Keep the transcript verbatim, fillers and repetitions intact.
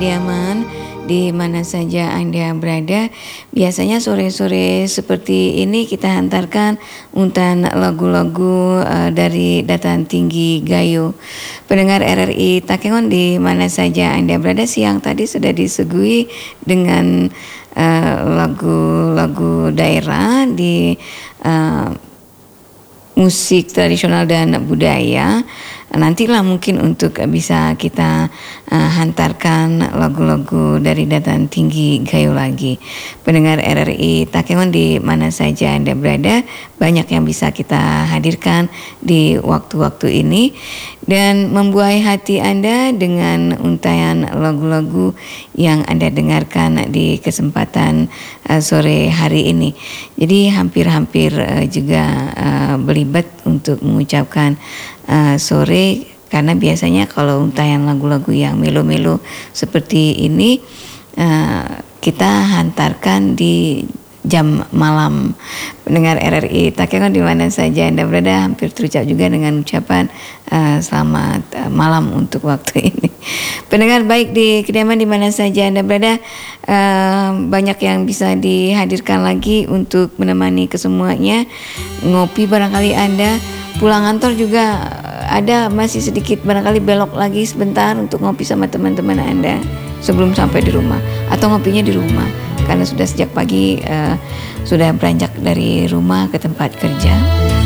kediaman, di mana saja Anda berada. Biasanya sore-sore seperti ini kita hantarkan untayan lagu-lagu uh, dari Dataran Tinggi Gayo. Pendengar R R I Takengon di mana saja Anda berada, siang tadi sudah disuguhi dengan uh, lagu-lagu daerah di uh, musik tradisional dan budaya. Nantilah mungkin untuk bisa kita uh, hantarkan lagu-lagu dari Dataran Tinggi Gayo lagi. Pendengar R R I Takengon di mana saja Anda berada, banyak yang bisa kita hadirkan di waktu-waktu ini dan membuai hati Anda dengan untayan lagu-lagu yang Anda dengarkan di kesempatan uh, sore hari ini. Jadi hampir-hampir uh, juga uh, belibet untuk mengucapkan Uh, sore, karena biasanya kalau untayan lagu-lagu yang melo-melo seperti ini uh, kita hantarkan di jam malam. Pendengar R R I Takengon di mana saja Anda berada, hampir terucap juga dengan ucapan uh, selamat uh, malam untuk waktu ini. Pendengar baik di kediaman di mana saja Anda berada, uh, banyak yang bisa dihadirkan lagi untuk menemani kesemuanya. Ngopi barangkali Anda pulang kantor juga ada masih sedikit, barangkali belok lagi sebentar untuk ngopi sama teman-teman Anda sebelum sampai di rumah, atau ngopinya di rumah karena sudah sejak pagi uh, sudah beranjak dari rumah ke tempat kerja.